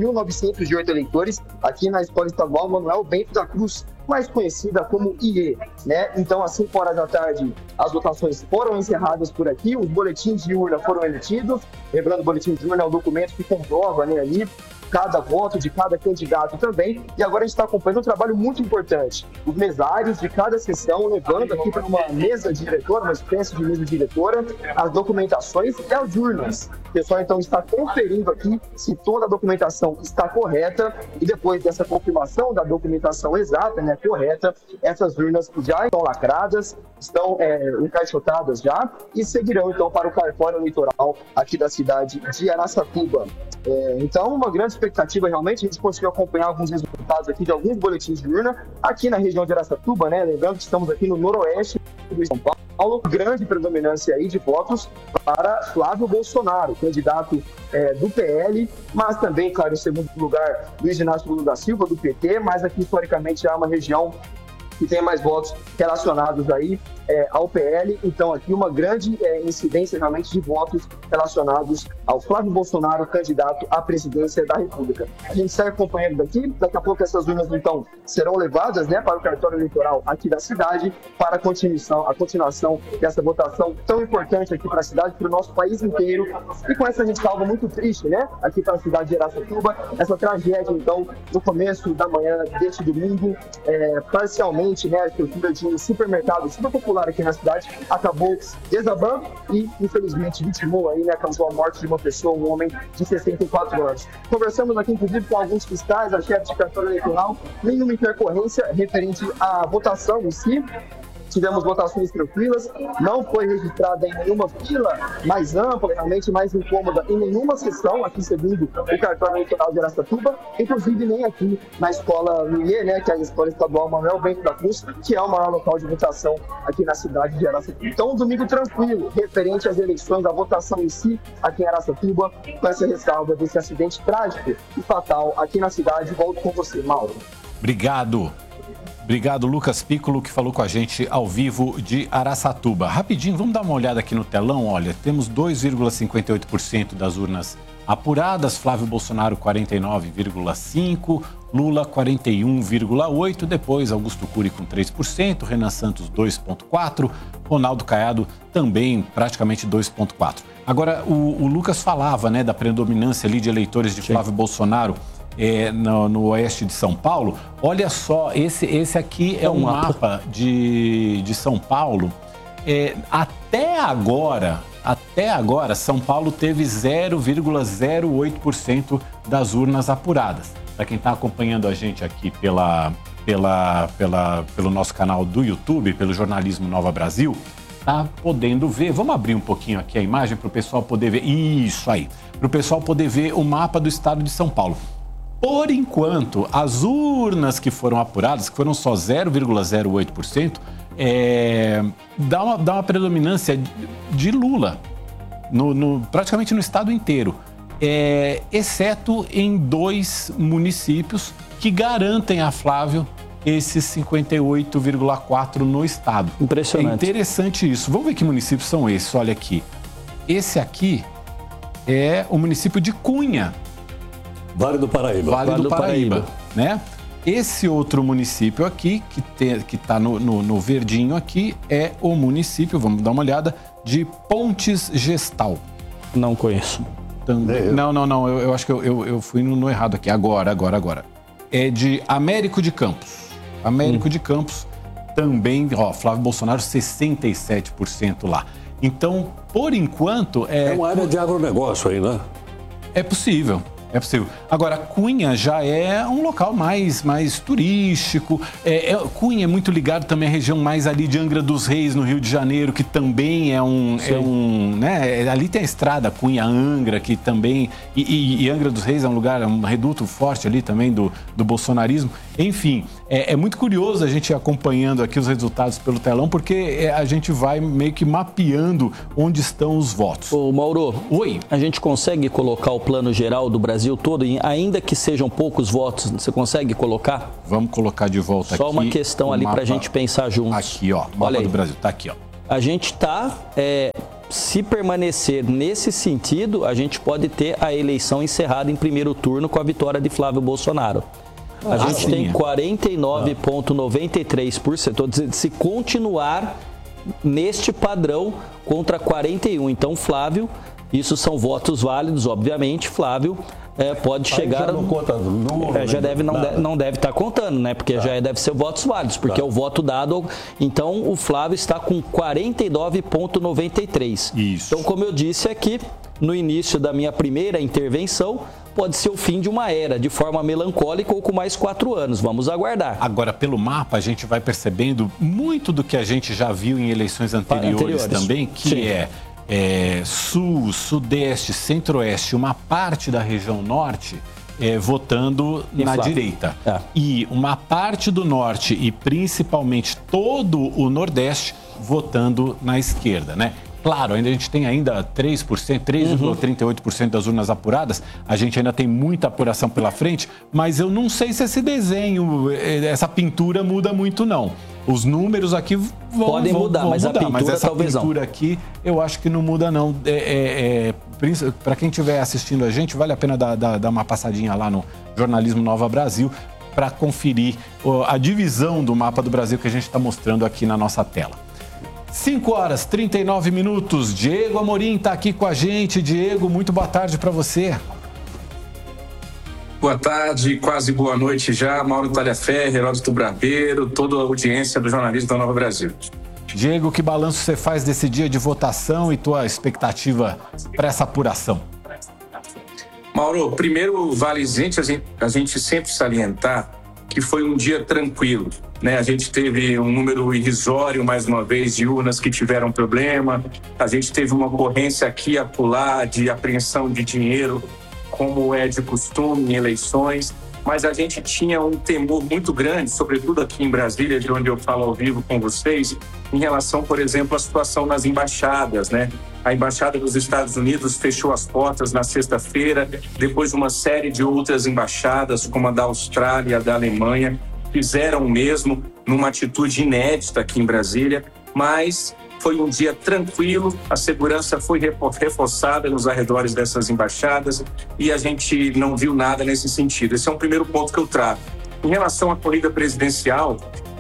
5.908 eleitores aqui na escola estadual Manuel Bento da Cruz, mais conhecida como IE, né? Então, às 5 horas da tarde, as votações foram encerradas por aqui, os boletins de urna foram emitidos. Lembrando, o boletim de urna é o documento que comprova, né, ali cada voto de cada candidato também. E agora a gente está acompanhando um trabalho muito importante. Os mesários de cada sessão levando aqui para uma mesa diretora, uma espécie de mesa diretora, as documentações e as urnas. O pessoal então está conferindo aqui se toda a documentação está correta, e depois dessa confirmação da documentação exata, né, correta, essas urnas já estão lacradas, estão encaixotadas já, e seguirão então para o cartório eleitoral aqui da cidade de Araçatuba. Então, uma grande expectativa realmente. A gente conseguiu acompanhar alguns resultados aqui de alguns boletins de urna aqui na região de Araçatuba, né? Lembrando que estamos aqui no noroeste do São Paulo, grande predominância aí de votos para Flávio Bolsonaro, candidato do PL, mas também, claro, em segundo lugar, Luiz Inácio Lula da Silva, do PT, mas aqui historicamente há uma região que tem mais votos relacionados aí ao PL. Então aqui uma grande incidência realmente de votos relacionados ao Flávio Bolsonaro, candidato à presidência da República. A gente segue acompanhando daqui a pouco essas urnas então serão levadas, né, para o cartório eleitoral aqui da cidade, para a continuação dessa votação tão importante aqui para a cidade, para o nosso país inteiro. E com essa a gente está algo muito triste, né, aqui para a cidade de Araçatuba, essa tragédia então no começo da manhã deste domingo, parcialmente, né, a estrutura de um supermercado super popular aqui na cidade acabou desabando e, infelizmente, vitimou aí, né, causou a morte de uma pessoa, um homem de 64 anos. Conversamos aqui, inclusive, com alguns fiscais, a chefe de cartório eleitoral, nenhuma intercorrência referente à votação em si. Tivemos votações tranquilas, não foi registrada em nenhuma fila mais ampla, realmente mais incômoda, em nenhuma sessão, aqui segundo o cartório eleitoral de Araçatuba, inclusive nem aqui na escola NUIE, né, que é a escola estadual Manuel Bento da Cruz, que é o maior local de votação aqui na cidade de Araçatuba. Então, um domingo tranquilo, referente às eleições, à votação em si, aqui em Araçatuba, com essa ressalva desse acidente trágico e fatal aqui na cidade. Volto com você, Mauro. Obrigado, Lucas Piccolo, que falou com a gente ao vivo de Araçatuba. Rapidinho, vamos dar uma olhada aqui no telão. Olha, temos 2,58% das urnas apuradas, Flávio Bolsonaro 49,5%, Lula 41,8%, depois Augusto Cury com 3%, Renan Santos 2,4%, Ronaldo Caiado também praticamente 2,4%. Agora, o Lucas falava, né, da predominância ali de eleitores de Flávio Bolsonaro no oeste de São Paulo. Olha só, esse aqui é um mapa de São Paulo. Até agora, São Paulo teve 0,08% das urnas apuradas. Para quem está acompanhando a gente aqui pelo nosso canal do YouTube, pelo Jornalismo Nova Brasil, tá podendo ver. Vamos abrir um pouquinho aqui a imagem para o pessoal poder ver. Isso aí, para o pessoal poder ver o mapa do estado de São Paulo. Por enquanto, as urnas que foram apuradas, que foram só 0,08%, dá uma predominância de Lula, praticamente no estado inteiro, exceto em 2 municípios que garantem a Flávio esses 58,4% no estado. Impressionante. É interessante isso. Vamos ver que municípios são esses. Olha aqui. Esse aqui é o município de Cunha. Vale do Paraíba. Vale do Paraíba, né? Esse outro município aqui, que está no verdinho aqui, é o município, vamos dar uma olhada, de Pontes Gestal. Não conheço. Não, eu acho que eu fui no errado aqui. Agora. É de Américo de Campos. Américo de Campos também, Flávio Bolsonaro, 67% lá. Então, por enquanto... É uma área de agronegócio aí, né? É possível. Agora, Cunha já é um local mais turístico. Cunha é muito ligado também à região mais ali de Angra dos Reis, no Rio de Janeiro, que também né? Ali tem a estrada Cunha-Angra, que também... E Angra dos Reis é um lugar, um reduto forte ali também do bolsonarismo. Enfim, é muito curioso a gente ir acompanhando aqui os resultados pelo telão, porque a gente vai meio que mapeando onde estão os votos. Ô, Mauro. Oi. A gente consegue colocar o plano geral do Brasil todo, ainda que sejam poucos votos, você consegue colocar? Vamos colocar de volta aqui. Só uma questão ali pra gente pensar juntos. Aqui, ó. Mapa do Brasil, tá aqui, ó. A gente tá... se permanecer nesse sentido, a gente pode ter a eleição encerrada em primeiro turno com a vitória de Flávio Bolsonaro. A gente tem 49,93%. Se continuar neste padrão contra 41%. Então, Flávio, isso são votos válidos, obviamente. Flávio pode chegar... Já não conta Lula, não deve estar contando, né? Porque já deve ser votos válidos, porque é o voto dado. Então, o Flávio está com 49,93%. Isso. Então, como eu disse aqui, no início da minha primeira intervenção, pode ser o fim de uma era, de forma melancólica ou com mais 4 anos. Vamos aguardar. Agora, pelo mapa, a gente vai percebendo muito do que a gente já viu em eleições anteriores. Também, que Sul, Sudeste, Centro-Oeste, uma parte da região Norte votando na direita. E uma parte do Norte e principalmente todo o Nordeste votando na esquerda, né? Claro, a gente tem ainda 3,38% das urnas apuradas. A gente ainda tem muita apuração pela frente, mas eu não sei se esse desenho, essa pintura muda muito, não. Os números aqui podem mudar, mas a pintura essa talvez pintura não. Aqui, eu acho que não muda, não. Para quem estiver assistindo a gente, vale a pena dar uma passadinha lá no Jornalismo Nova Brasil para conferir a divisão do mapa do Brasil que a gente está mostrando aqui na nossa tela. 5h39. Diego Amorim está aqui com a gente. Diego, muito boa tarde para você. Boa tarde, quase boa noite já. Mauro Talhaferri, Heródoto Brabeiro, toda a audiência do jornalismo da Nova Brasil. Diego, que balanço você faz desse dia de votação e tua expectativa para essa apuração? Mauro, primeiro vale a gente sempre salientar que foi um dia tranquilo, né? A gente teve um número irrisório, mais uma vez, de urnas que tiveram problema. A gente teve uma ocorrência aqui e acolá de apreensão de dinheiro, como é de costume em eleições. Mas a gente tinha um temor muito grande, sobretudo aqui em Brasília, de onde eu falo ao vivo com vocês, em relação, por exemplo, à situação nas embaixadas, né? A Embaixada dos Estados Unidos fechou as portas na sexta-feira, depois uma série de outras embaixadas, como a da Austrália, a da Alemanha, fizeram o mesmo numa atitude inédita aqui em Brasília, mas foi um dia tranquilo, a segurança foi reforçada nos arredores dessas embaixadas e a gente não viu nada nesse sentido. Esse é um primeiro ponto que eu trago. Em relação à corrida presidencial,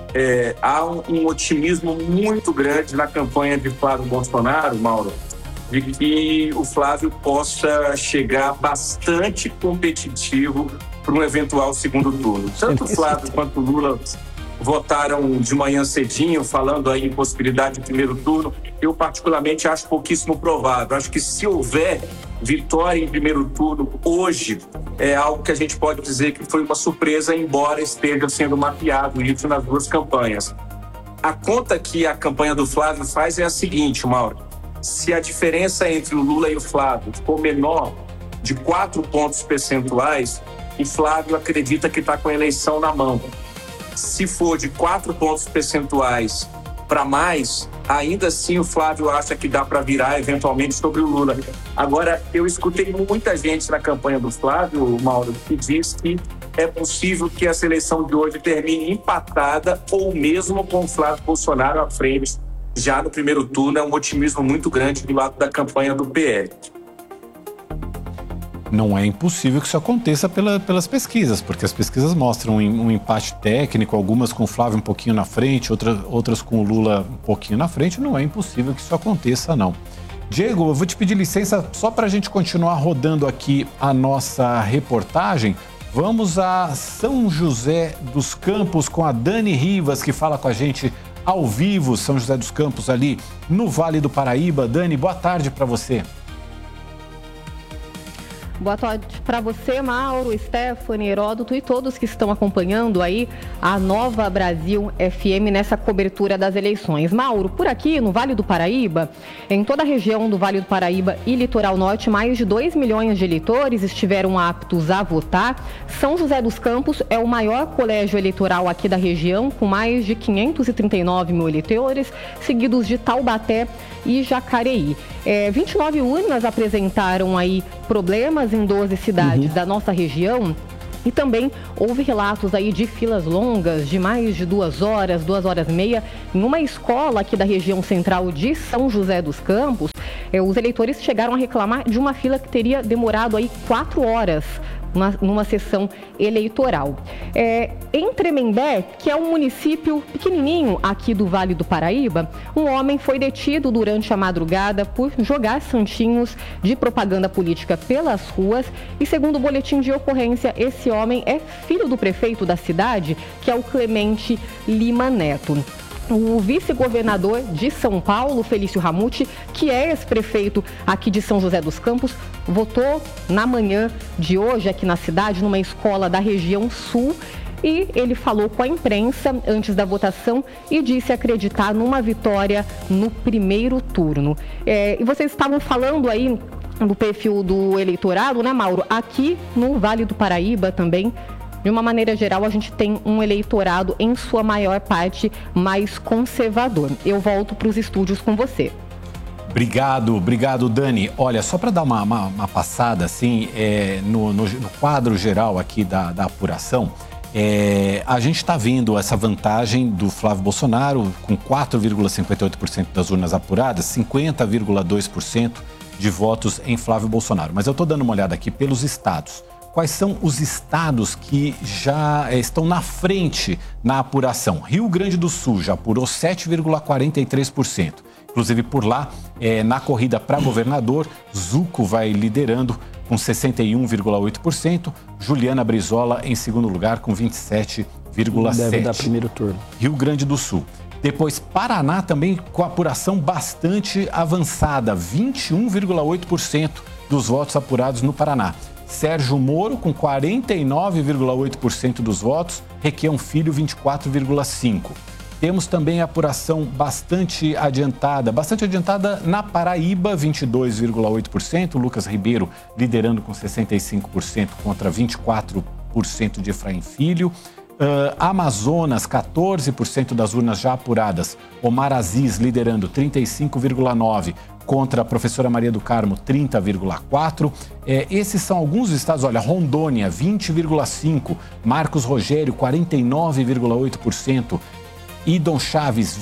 há um otimismo muito grande na campanha de Flávio Bolsonaro, Mauro, de que o Flávio possa chegar bastante competitivo para um eventual segundo turno. Tanto o Flávio quanto o Lula votaram de manhã cedinho, falando aí em possibilidade de primeiro turno. Eu, particularmente, acho pouquíssimo provável. Acho que se houver vitória em primeiro turno hoje, é algo que a gente pode dizer que foi uma surpresa, embora esteja sendo mapeado isso nas duas campanhas. A conta que a campanha do Flávio faz é a seguinte, Mauro. Se a diferença entre o Lula e o Flávio for menor de 4 pontos percentuais, o Flávio acredita que está com a eleição na mão. Se for de 4 pontos percentuais para mais, ainda assim o Flávio acha que dá para virar eventualmente sobre o Lula. Agora, eu escutei muita gente na campanha do Flávio, Mauro, que diz que é possível que a eleição de hoje termine empatada ou mesmo com o Flávio Bolsonaro à frente já no primeiro turno. É um otimismo muito grande do lado da campanha do PL. não é impossível que isso aconteça pelas pesquisas, porque as pesquisas mostram um empate técnico, algumas com o Flávio um pouquinho na frente, outras com o Lula um pouquinho na frente. Não é impossível que isso aconteça, não. Diego, eu vou te pedir licença só para a gente continuar rodando aqui a nossa reportagem. Vamos a São José dos Campos com a Dani Rivas, que fala com a gente ao vivo, São José dos Campos, ali no Vale do Paraíba. Dani, boa tarde para você. Boa tarde para você, Mauro, Stephanie, Heródoto e todos que estão acompanhando aí a Nova Brasil FM nessa cobertura das eleições. Mauro, por aqui no Vale do Paraíba, em toda a região do Vale do Paraíba e Litoral Norte, mais de 2 milhões de eleitores estiveram aptos a votar. São José dos Campos é o maior colégio eleitoral aqui da região, com mais de 539 mil eleitores, seguidos de Taubaté e Jacareí. 29 urnas apresentaram aí problemas em 12 cidades da nossa região. E também houve relatos aí de filas longas de mais de 2 horas, 2 horas e meia, em uma escola aqui da região central de São José dos Campos. Os eleitores chegaram a reclamar de uma fila que teria demorado aí 4 horas numa sessão eleitoral. Em Tremembé, que é um município pequenininho aqui do Vale do Paraíba, um homem foi detido durante a madrugada por jogar santinhos de propaganda política pelas ruas e, segundo o boletim de ocorrência, esse homem é filho do prefeito da cidade, que é o Clemente Lima Neto. O vice-governador de São Paulo, Felício Ramute, que é ex-prefeito aqui de São José dos Campos, votou na manhã de hoje aqui na cidade, numa escola da região sul, e ele falou com a imprensa antes da votação e disse acreditar numa vitória no primeiro turno. E vocês estavam falando aí do perfil do eleitorado, né, Mauro? Aqui no Vale do Paraíba também, de uma maneira geral, a gente tem um eleitorado, em sua maior parte, mais conservador. Eu volto para os estúdios com você. Obrigado, Dani. Olha, só para dar uma passada, assim, no quadro geral aqui da apuração, a gente está vendo essa vantagem do Flávio Bolsonaro, com 4,58% das urnas apuradas, 50,2% de votos em Flávio Bolsonaro. Mas eu estou dando uma olhada aqui pelos estados. Quais são os estados que já estão na frente na apuração? Rio Grande do Sul já apurou 7,43%. Inclusive, por lá, na corrida para governador, Zucco vai liderando com 61,8%. Juliana Brizola em segundo lugar com 27,7%. Deve dar primeiro turno. Rio Grande do Sul. Depois, Paraná também com apuração bastante avançada, 21,8% dos votos apurados no Paraná. Sérgio Moro, com 49,8% dos votos, Requião Filho, 24,5%. Temos também a apuração bastante adiantada na Paraíba, 22,8%, Lucas Ribeiro liderando com 65% contra 24% de Efraim Filho. Amazonas, 14% das urnas já apuradas, Omar Aziz liderando 35,9%, contra a professora Maria do Carmo, 30,4%. Esses são alguns estados, olha, Rondônia, 20,5%, Marcos Rogério, 49,8%, Idon Chaves,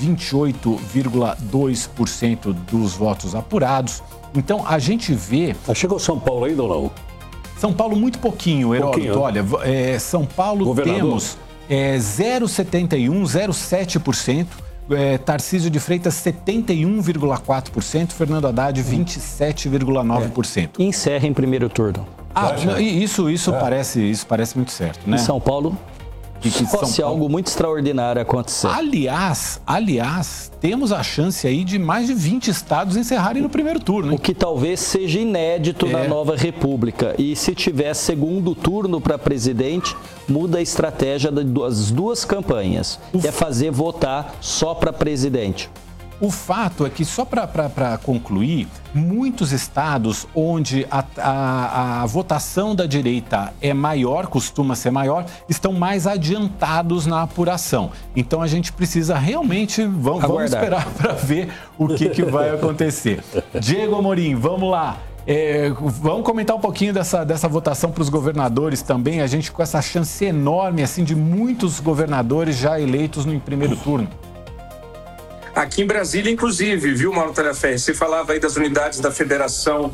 28,2% dos votos apurados. Então, a gente vê... Chegou São Paulo ainda ou não? São Paulo muito pouquinho, Heródoto. Olha, São Paulo governador. Temos 0,71%, 0,7%. Tarcísio de Freitas, 71,4%, Fernando Haddad, 27,9%. E encerra em primeiro turno. Isso parece muito certo, né? Em São Paulo, se algo muito extraordinário acontecer. Aliás, temos a chance aí de mais de 20 estados encerrarem no primeiro turno. Hein? O que talvez seja inédito na nova república. E se tiver segundo turno para presidente, muda a estratégia das duas campanhas. Que é fazer votar só para presidente. O fato é que, só para concluir, muitos estados onde a votação da direita é maior, costuma ser maior, estão mais adiantados na apuração. Então a gente precisa realmente, vamos esperar para ver o que vai acontecer. Diego Amorim, vamos lá. Vamos comentar um pouquinho dessa votação para os governadores também, a gente com essa chance enorme assim, de muitos governadores já eleitos no primeiro turno. Aqui em Brasília, inclusive, viu, Mauro Talaferri? Você falava aí das unidades da federação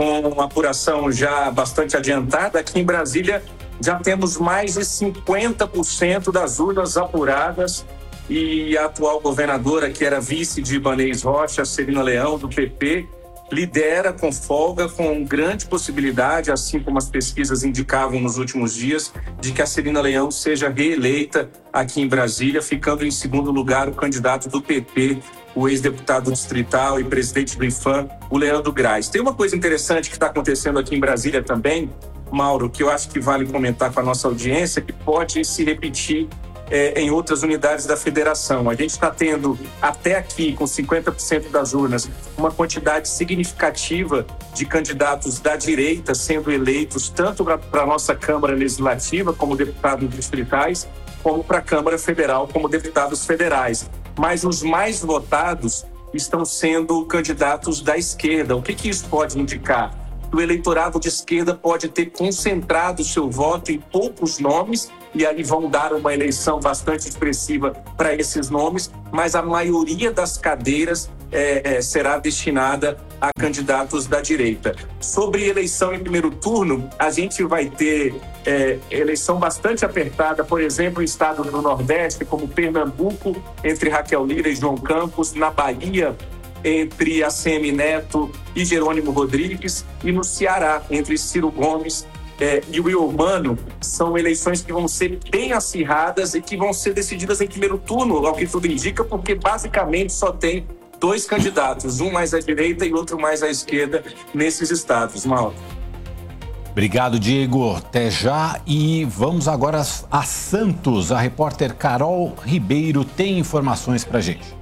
com uma apuração já bastante adiantada. Aqui em Brasília já temos mais de 50% das urnas apuradas e a atual governadora, que era vice de Ibanez Rocha, Celina Leão, do PP, lidera com folga, com grande possibilidade, assim como as pesquisas indicavam nos últimos dias, de que a Celina Leão seja reeleita aqui em Brasília, ficando em segundo lugar o candidato do PP, o ex-deputado distrital e presidente do IFAM, o Leandro Graz. Tem uma coisa interessante que está acontecendo aqui em Brasília também, Mauro, que eu acho que vale comentar com a nossa audiência, que pode se repetir em outras unidades da federação. A gente está tendo, até aqui, com 50% das urnas, uma quantidade significativa de candidatos da direita sendo eleitos, tanto para a nossa Câmara Legislativa, como deputados distritais, como para a Câmara Federal, como deputados federais. Mas os mais votados estão sendo candidatos da esquerda. O que isso pode indicar? O eleitorado de esquerda pode ter concentrado seu voto em poucos nomes e aí vão dar uma eleição bastante expressiva para esses nomes, mas a maioria das cadeiras será destinada a candidatos da direita. Sobre eleição em primeiro turno, a gente vai ter eleição bastante apertada, por exemplo, em estados do Nordeste, como Pernambuco, entre Raquel Lira e João Campos, na Bahia, entre ACM Neto e Jerônimo Rodrigues, e no Ceará, entre Ciro Gomes e o Eumano. São eleições que vão ser bem acirradas e que vão ser decididas em primeiro turno, ao que tudo indica, porque basicamente só tem dois candidatos, um mais à direita e outro mais à esquerda nesses estados. Mauro. Obrigado, Diego. Até já. E vamos agora a Santos. A repórter Carol Ribeiro tem informações pra gente.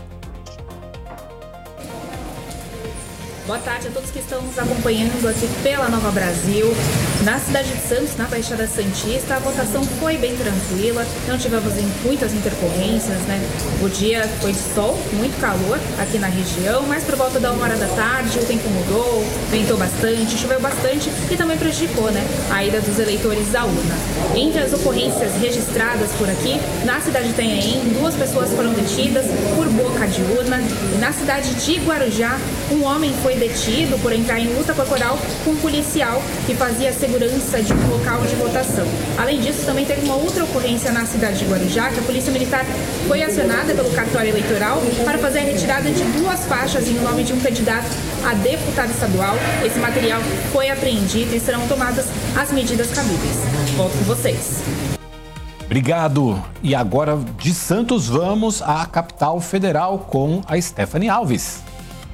Boa tarde a todos que estão nos acompanhando aqui pela Nova Brasil. Na cidade de Santos, na Baixada Santista, a votação foi bem tranquila, não tivemos muitas intercorrências, né? O dia foi de sol, muito calor aqui na região, mas por volta da 1h da tarde o tempo mudou, ventou bastante, choveu bastante e também prejudicou, né, a ida dos eleitores à urna. Entre as ocorrências registradas por aqui, na cidade de Itanhaém, 2 pessoas foram detidas por boca de urna. E na cidade de Guarujá, um homem foi detido por entrar em luta corporal com um policial que fazia a segurança de um local de votação. Além disso, também teve uma outra ocorrência na cidade de Guarujá, que a Polícia Militar foi acionada pelo cartório eleitoral para fazer a retirada de 2 faixas em nome de um candidato a deputado estadual. Esse material foi apreendido e serão tomadas as medidas cabíveis. Volto com vocês. Obrigado. E agora de Santos vamos à capital federal com a Stephanie Alves.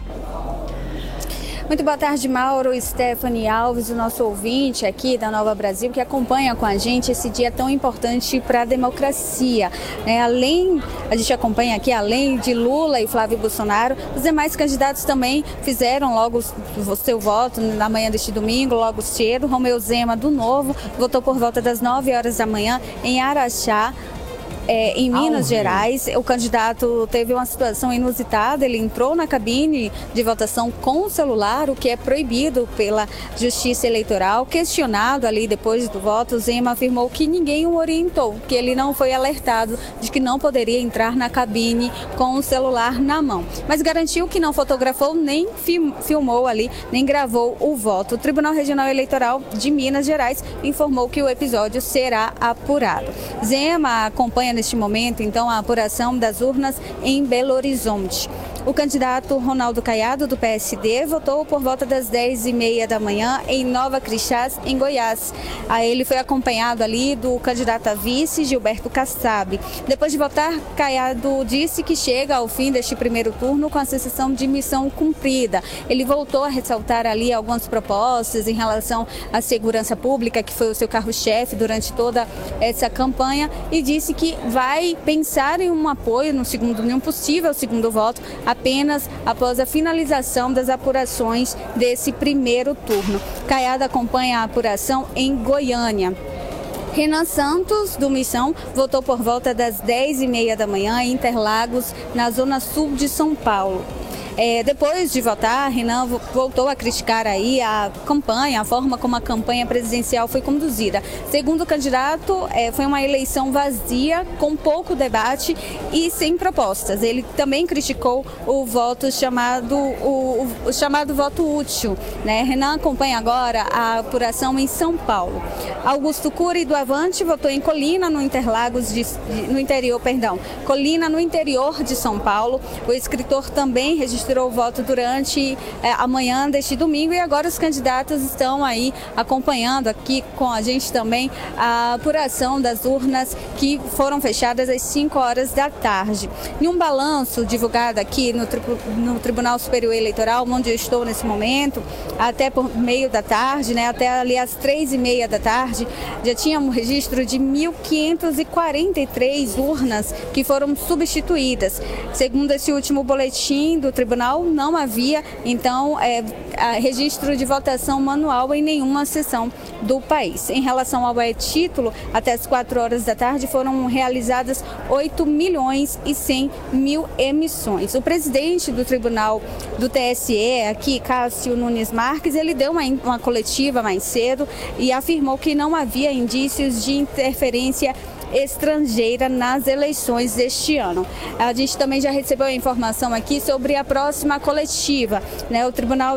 Muito boa tarde, Mauro, Stephanie Alves, o nosso ouvinte aqui da Nova Brasil, que acompanha com a gente esse dia tão importante para a democracia. A gente acompanha aqui, além de Lula e Flávio Bolsonaro, os demais candidatos também fizeram logo o seu voto na manhã deste domingo, logo cedo. Romeu Zema, do Novo, votou por volta das 9h da manhã em Araxá, em Minas Gerais. O candidato teve uma situação inusitada, ele entrou na cabine de votação com o celular, o que é proibido pela Justiça Eleitoral. Questionado ali depois do voto, Zema afirmou que ninguém o orientou, que ele não foi alertado de que não poderia entrar na cabine com o celular na mão. Mas garantiu que não fotografou, nem filmou ali, nem gravou o voto. O Tribunal Regional Eleitoral de Minas Gerais informou que o episódio será apurado. Zema acompanha neste momento, então, a apuração das urnas em Belo Horizonte. O candidato Ronaldo Caiado, do PSD, votou por volta das 10h30 da manhã em Nova Crixás, em Goiás. Ele foi acompanhado ali do candidato a vice, Gilberto Kassab. Depois de votar, Caiado disse que chega ao fim deste primeiro turno com a sensação de missão cumprida. Ele voltou a ressaltar ali algumas propostas em relação à segurança pública, que foi o seu carro-chefe durante toda essa campanha, e disse que vai pensar em um apoio em um possível segundo voto apenas após a finalização das apurações desse primeiro turno. Caiado acompanha a apuração em Goiânia. Renan Santos, do Missão, votou por volta das 10h30 da manhã em Interlagos, na zona sul de São Paulo. Depois de votar, Renan voltou a criticar aí a campanha, a forma como a campanha presidencial foi conduzida. Segundo o candidato, foi uma eleição vazia, com pouco debate e sem propostas. Ele também criticou o voto chamado voto útil, né? Renan acompanha agora a apuração em São Paulo. Augusto Cury do Avante votou em Colina, no Colina, no interior de São Paulo. O escritor também registrou o voto durante a manhã deste domingo e agora os candidatos estão aí acompanhando aqui com a gente também a apuração das urnas que foram fechadas às 5 horas da tarde. Em um balanço divulgado aqui no Tribunal Superior Eleitoral, onde eu estou nesse momento, até por meio da tarde, né, até ali às 3h30 da tarde, já tinha um registro de 1.543 urnas que foram substituídas. Segundo esse último boletim do tribunal, não havia, então, registro de votação manual em nenhuma seção do país. Em relação ao título, até as 4 horas da tarde foram realizadas 8.100.000 emissões. O presidente do Tribunal do TSE, aqui, Cássio Nunes Marques, ele deu uma coletiva mais cedo e afirmou que não havia indícios de interferência estrangeira nas eleições deste ano. A gente também já recebeu a informação aqui sobre a próxima coletiva, né? O Tribunal